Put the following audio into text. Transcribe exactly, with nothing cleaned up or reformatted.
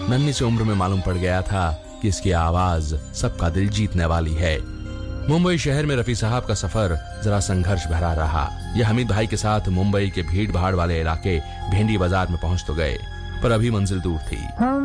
नन्ही सी उम्र में मालूम पड़ गया था कि इसकी आवाज सबका दिल जीतने वाली है। मुंबई शहर में रफी साहब का सफर जरा संघर्ष भरा रहा। यह हमीद भाई के साथ मुंबई के भीड़ भाड़ वाले इलाके भेंडी बाजार में पहुंच तो गए, पर अभी मंजिल दूर थी।